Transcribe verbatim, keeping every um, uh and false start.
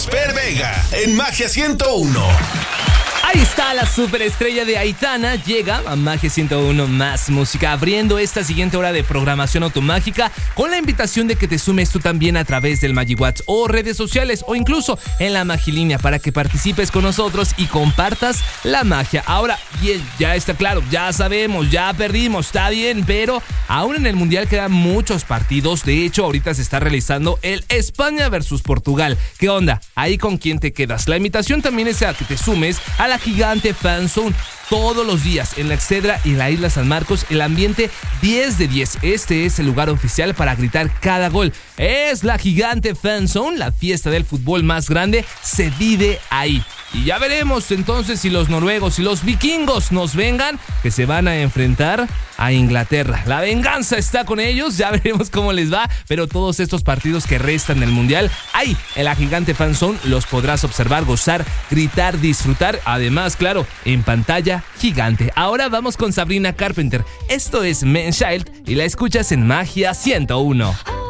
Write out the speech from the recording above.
Esper Vega en Magia ciento uno. Ahí está la superestrella de Aitana, llega a Magia ciento uno más música, abriendo esta siguiente hora de programación automágica con la invitación de que te sumes tú también a través del MagiWhat's o redes sociales o incluso en la Magilínea para que participes con nosotros y compartas la magia. Ahora, bien, ya está claro, ya sabemos, ya perdimos, está bien, pero aún en el Mundial quedan muchos partidos. De hecho, ahorita se está realizando el España versus Portugal. ¿Qué onda? ¿Ahí con quién te quedas? La invitación también es a que te sumes a la Gigante Fan Zone todos los días en la Excedra y en la Isla San Marcos. El ambiente diez de diez. Este es el lugar oficial para gritar cada gol. Es la Gigante Fan Zone, la fiesta del fútbol más grande se vive ahí. Y ya veremos entonces si los noruegos y los vikingos nos vengan, que se van a enfrentar a Inglaterra. La venganza está con ellos, ya veremos cómo les va, pero todos estos partidos que restan del Mundial, ahí en la Gigante Fan Zone los podrás observar, gozar, gritar, disfrutar, además, claro, en pantalla gigante. Ahora vamos con Sabrina Carpenter. Esto es Man Child y la escuchas en Magia ciento uno.